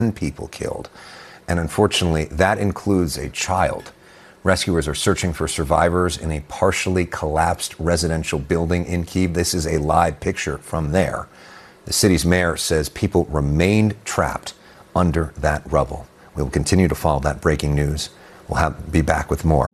people killed. And unfortunately, that includes a child. Rescuers are searching for survivors in a partially collapsed residential building in Kyiv. This is a live picture from there. The city's mayor says people remained trapped under that rubble. We'll continue to follow that breaking news. We'll be back with more.